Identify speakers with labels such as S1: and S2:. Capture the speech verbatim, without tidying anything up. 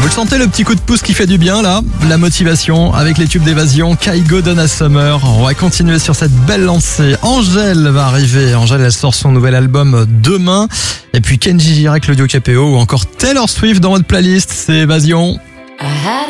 S1: Vous le sentez, le petit coup de pouce qui fait du bien là? La motivation avec les tubes d'Évasion, Kygo, Donna Summer. On va continuer sur cette belle lancée. Angèle va arriver. Angèle, elle sort son nouvel album demain. Et puis Kenji Girac, le duo K P O, ou encore Taylor Swift dans votre playlist. C'est Évasion.